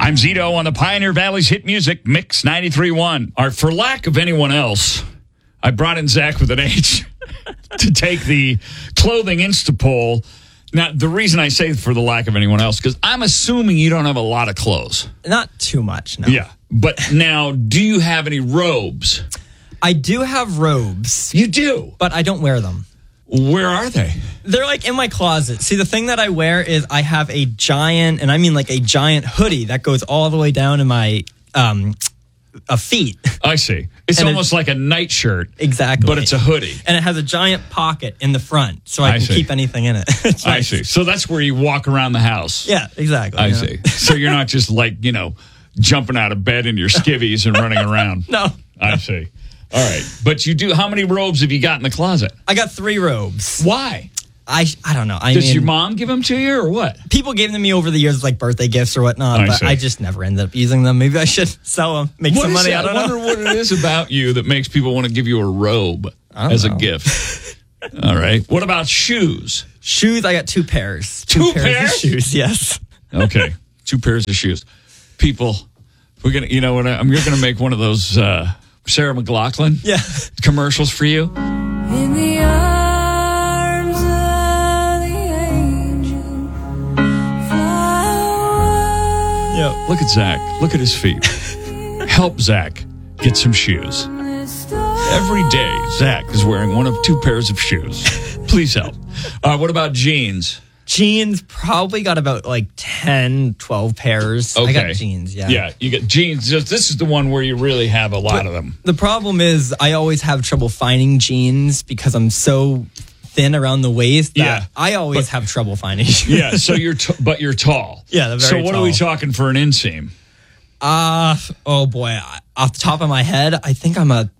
I'm Zito on the Pioneer Valley's hit music, Mix 93.1. Or for lack of anyone else, I brought in Zach with an H to take the clothing Insta poll. Now, the reason I say for the lack of anyone else, because I'm assuming you don't have a lot of clothes. Not too much, no. Yeah. But now, do you have any robes? I do have robes. You do? But I don't wear them. Where are they? They're like in my closet. See, the thing that I wear is I have a giant, and I mean like a giant hoodie that goes all the way down to my feet. I see. It's and almost like a nightshirt. Exactly. But it's a hoodie. And it has a giant pocket in the front, so I can keep anything in it. Nice. I see. So that's where you walk around the house. Yeah, exactly. I see. So you're not just like, jumping out of bed in your skivvies and running around. No. I see. All right. But you do. How many robes have you got in the closet? I got 3 robes. Why? I don't know. Does your mom give them to you or what? People gave them to me over the years, like birthday gifts or whatnot, but I just never ended up using them. Maybe I should sell them, make some money. I wonder what it is about you that makes people want to give you a robe as a gift. All right. What about shoes? Shoes, I got 2 pairs. 2 pairs of shoes, yes. Okay. 2 pairs of shoes. People, we're going to, you're going to make one of those Sarah McLachlan commercials for you. In the arms of the angel, fly away. Look at Zach. Look at his feet. Help Zach get some shoes. Every day, Zach is wearing one of 2 pairs of shoes. Please help. What about jeans? Jeans, probably got about like 10, 12 pairs. Okay. I got jeans, yeah. Yeah, you get jeans. This is the one where you really have a lot of them. The problem is I always have trouble finding jeans because I'm so thin around the waist that I always have trouble finding jeans. Yeah, so you're tall. Yeah, they're very So what tall. are we talking for an inseam? Oh boy, off the top of my head, I think I'm like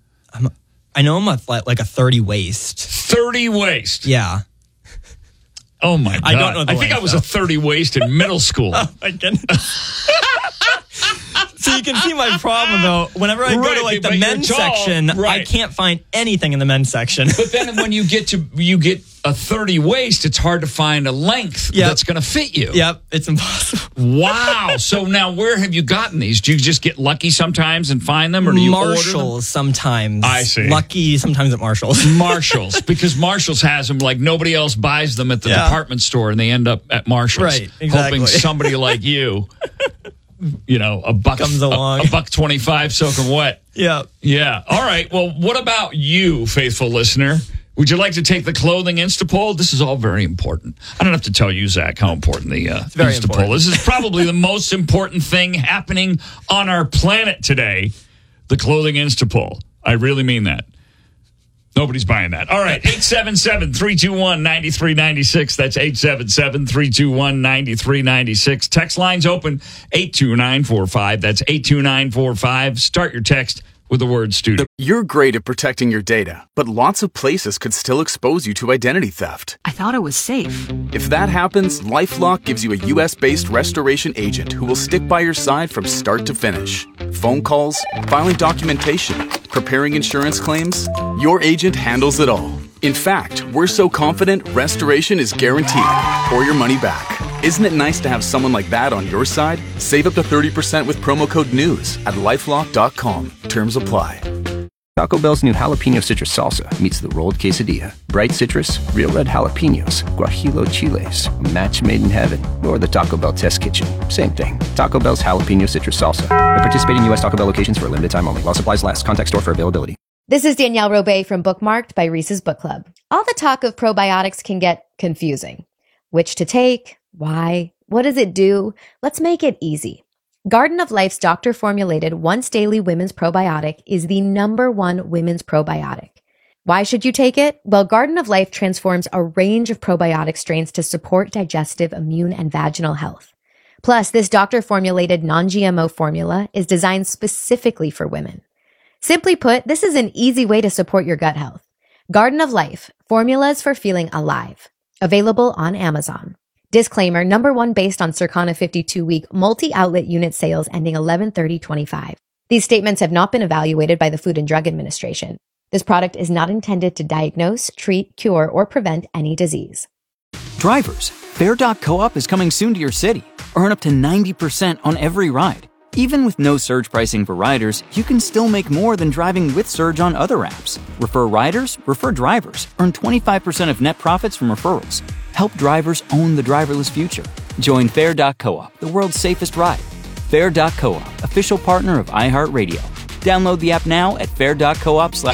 a 30 waist. 30 waist? Yeah. Oh, my God. I don't know the I think length, I was a 30 waist in middle school. Oh, my goodness. So you can see my problem, though. Whenever I go to like the men's section, I can't find anything in the men's section. But then when you get a 30 waist, it's hard to find a length that's going to fit you. Yep, it's impossible. Wow. So now where have you gotten these? Do you just get lucky sometimes and find them, or do you order them? Marshalls sometimes. I see. Lucky sometimes at Marshalls. Marshalls, because Marshalls has them like nobody else buys them at the department store, and they end up at Marshalls. Right, exactly. Hoping somebody like you, a buck comes along, a $1.25 soaking wet. Yeah. Yeah. All right. Well, what about you, faithful listener? Would you like to take the clothing Insta poll? This is all very important. I don't have to tell you, Zach, how important the Insta poll is. This is probably the most important thing happening on our planet today, the clothing Insta poll. I really mean that. Nobody's buying that. All right, 877-321-9396. That's 877-321-9396. Text line's open, 82945. That's 82945. Start your text with the word studio. You're great at protecting your data, but lots of places could still expose you to identity theft. I thought it was safe. If that happens, LifeLock gives you a U.S.-based restoration agent who will stick by your side from start to finish. Phone calls, filing documentation, preparing insurance claims, your agent handles it all. In fact, we're so confident restoration is guaranteed or your money back. Isn't it nice to have someone like that on your side? Save up to 30% with promo code NEWS at LifeLock.com. Terms apply. Taco Bell's new jalapeno citrus salsa meets the rolled quesadilla. Bright citrus, real red jalapenos, guajillo chiles, a match made in heaven, or the Taco Bell test kitchen. Same thing. Taco Bell's jalapeno citrus salsa. At participating U.S. Taco Bell locations for a limited time only. While supplies last. Contact store for availability. This is Danielle Robay from Bookmarked by Reese's Book Club. All the talk of probiotics can get confusing. Which to take? Why? What does it do? Let's make it easy. Garden of Life's doctor-formulated once-daily women's probiotic is the #1 women's probiotic. Why should you take it? Well, Garden of Life transforms a range of probiotic strains to support digestive, immune, and vaginal health. Plus, this doctor-formulated non-GMO formula is designed specifically for women. Simply put, this is an easy way to support your gut health. Garden of Life, formulas for feeling alive. Available on Amazon. Disclaimer, #1 based on Circana 52-week multi-outlet unit sales ending 11/30/25. These statements have not been evaluated by the Food and Drug Administration. This product is not intended to diagnose, treat, cure, or prevent any disease. Drivers, Bear.coop is coming soon to your city. Earn up to 90% on every ride. Even with no surge pricing for riders, you can still make more than driving with Surge on other apps. Refer riders, refer drivers. Earn 25% of net profits from referrals. Help drivers own the driverless future. Join Fair.coop, the world's safest ride. Fair.coop, official partner of iHeartRadio. Download the app now at fair.coop/.